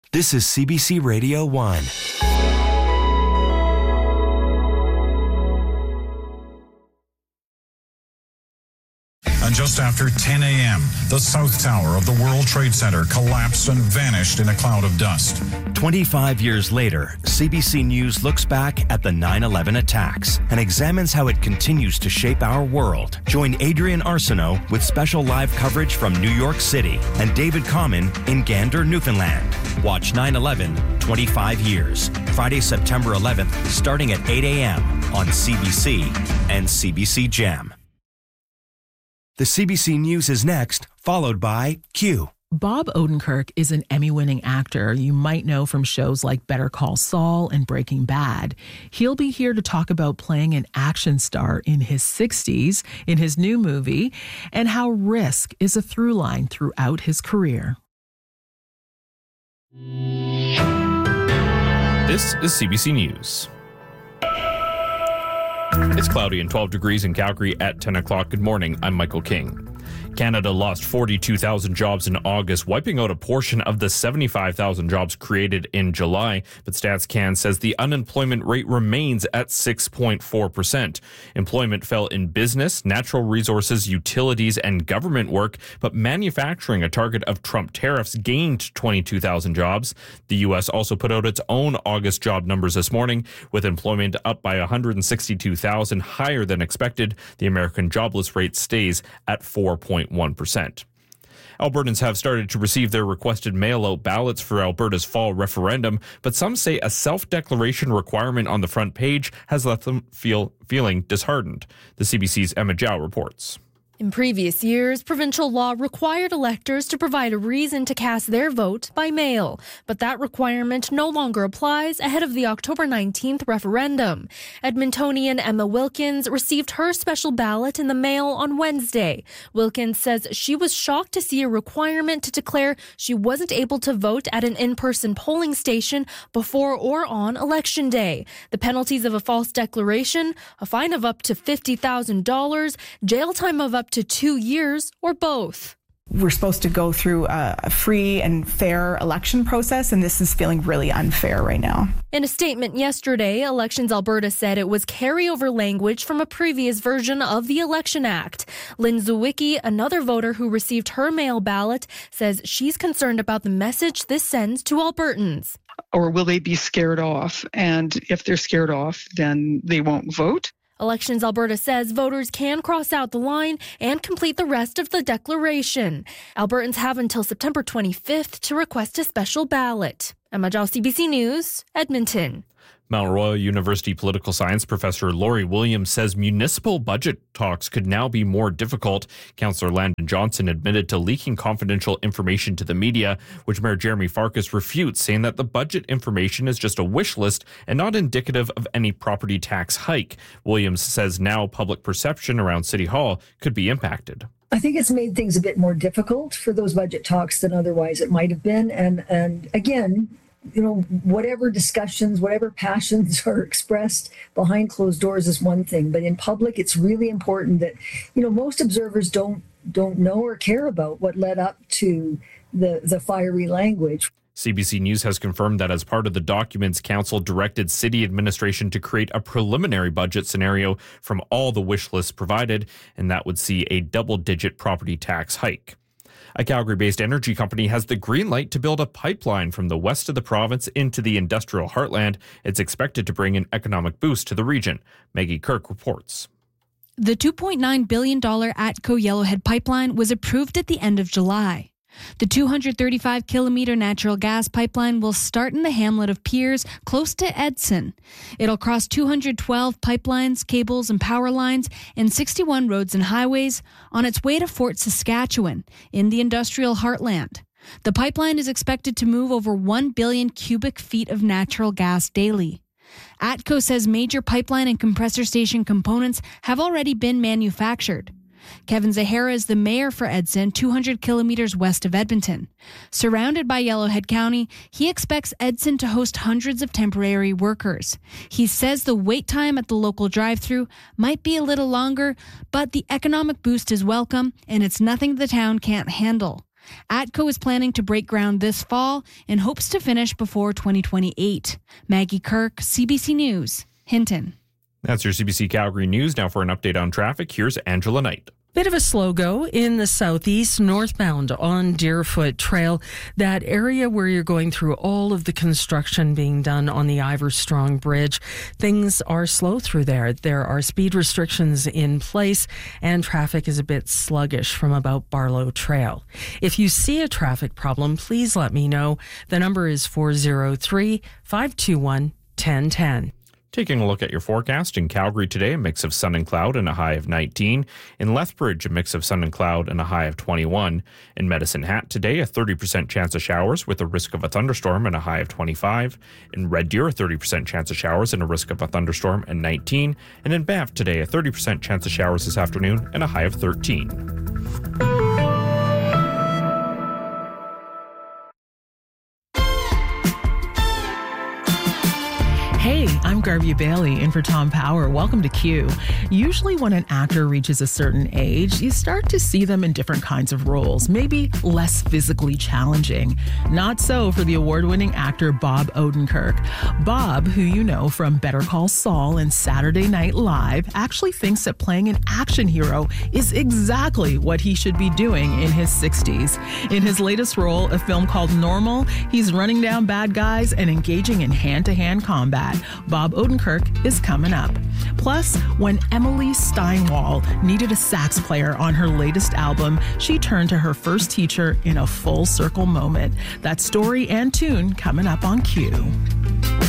This is CBC Radio 1. And just after 10 a.m., the South Tower of the World Trade Center collapsed and vanished in a cloud of dust. 25 years later, CBC News looks back at the 9/11 attacks and examines how it continues to shape our world. Join Adrian Arsenault with special live coverage from New York City and David Common in Gander, Newfoundland. Watch 9/11, 25 years, Friday, September 11th, starting at 8 a.m. on CBC and CBC Gem. The CBC News is next, followed by Q. Bob Odenkirk is an Emmy-winning actor you might know from shows like Better Call Saul and Breaking Bad. He'll be here to talk about playing an action star in his 60s in his new movie and how risk is a through line throughout his career. This is CBC News. It's cloudy and 12 degrees in Calgary at 10 o'clock. Good morning. I'm Michael King. Canada lost 42,000 jobs in August, wiping out a portion of the 75,000 jobs created in July. But StatsCan says the unemployment rate remains at 6.4%. Employment fell in business, natural resources, utilities, and government work, but manufacturing, a target of Trump tariffs, gained 22,000 jobs. The U.S. also put out its own August job numbers this morning, with employment up by 162,000, higher than expected. The American jobless rate stays at 4.1%. Albertans have started to receive their requested mail-out ballots for Alberta's fall referendum, but some say a self-declaration requirement on the front page has left them feeling disheartened. The CBC's Emma Zhao reports. In previous years, provincial law required electors to provide a reason to cast their vote by mail, but that requirement no longer applies ahead of the October 19th referendum. Edmontonian Emma Wilkins received her special ballot in the mail on Wednesday. Wilkins says she was shocked to see a requirement to declare she wasn't able to vote at an in-person polling station before or on Election Day. The penalties of a false declaration: a fine of up to $50,000, jail time of up to 2 years, or both. We're supposed to go through a free and fair election process, and this is feeling really unfair right now. In a statement yesterday, Elections Alberta said it was carryover language from a previous version of the Election Act. Lynn Zawicki, another voter who received her mail ballot, says she's concerned about the message this sends to Albertans. Or will they be scared off? And if they're scared off, then they won't vote. Elections Alberta says voters can cross out the line and complete the rest of the declaration. Albertans have until September 25th to request a special ballot. Emma Zhao, CBC News, Edmonton. Mount Royal University political science professor Laurie Williams says municipal budget talks could now be more difficult. Councillor Landon Johnson admitted to leaking confidential information to the media, which Mayor Jeremy Farkas refutes, saying that the budget information is just a wish list and not indicative of any property tax hike. Williams says now public perception around City Hall could be impacted. I think it's made things a bit more difficult for those budget talks than otherwise it might have been. And again, you know, whatever discussions, whatever passions are expressed behind closed doors is one thing, but in public, it's really important that, you know, most observers don't know or care about what led up to the fiery language. CBC News has confirmed that as part of the documents, Council directed City administration to create a preliminary budget scenario from all the wish lists provided, and that would see a double-digit property tax hike. A Calgary-based energy company has the green light to build a pipeline from the west of the province into the industrial heartland. It's expected to bring an economic boost to the region. Maggie Kirk reports. The $2.9 billion ATCO Yellowhead pipeline was approved at the end of July. The 235-kilometer natural gas pipeline will start in the hamlet of Piers, close to Edson. It'll cross 212 pipelines, cables, and power lines, and 61 roads and highways on its way to Fort Saskatchewan in the industrial heartland. The pipeline is expected to move over 1 billion cubic feet of natural gas daily. ATCO says major pipeline and compressor station components have already been manufactured. Kevin Zahara is the mayor for Edson, 200 kilometers west of Edmonton. Surrounded by Yellowhead County, he expects Edson to host hundreds of temporary workers. He says the wait time at the local drive-thru might be a little longer, but the economic boost is welcome, and it's nothing the town can't handle. ATCO is planning to break ground this fall and hopes to finish before 2028. Maggie Kirk, CBC News, Hinton. That's your CBC Calgary News. Now for an update on traffic, here's Angela Knight. Bit of a slow go in the southeast, northbound on Deerfoot Trail, that area where you're going through all of the construction being done on the Iverstrong Bridge. Things are slow through there. There are speed restrictions in place and traffic is a bit sluggish from about Barlow Trail. If you see a traffic problem, please let me know. The number is 403-521-1010. Taking a look at your forecast, in Calgary today, a mix of sun and cloud and a high of 19. In Lethbridge, a mix of sun and cloud and a high of 21. In Medicine Hat today, a 30% chance of showers with a risk of a thunderstorm and a high of 25. In Red Deer, a 30% chance of showers and a risk of a thunderstorm and 19. And in Banff today, a 30% chance of showers this afternoon and a high of 13. Hey, I'm Garvey Bailey in for Tom Power. Welcome to Q. Usually when an actor reaches a certain age, you start to see them in different kinds of roles, maybe less physically challenging. Not so for the award-winning actor Bob Odenkirk. Bob, who you know from Better Call Saul and Saturday Night Live, actually thinks that playing an action hero is exactly what he should be doing in his 60s. In his latest role, a film called Normal, he's running down bad guys and engaging in hand-to-hand combat. Bob Odenkirk is coming up. Plus, when Emily Steinwall needed a sax player on her latest album, she turned to her first teacher in a full circle moment. That story and tune coming up on Q.